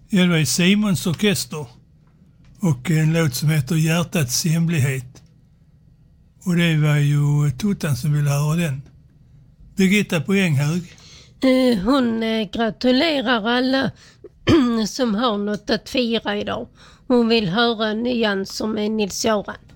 Ja, det var Simons orkester och en låt som heter Hjärtats hemlighet. Och det var ju Tuttan som ville höra den. Birgitta Poänghög. Hon gratulerar alla som har något att fira idag. Hon vill höra nyanser med Nils-Göran.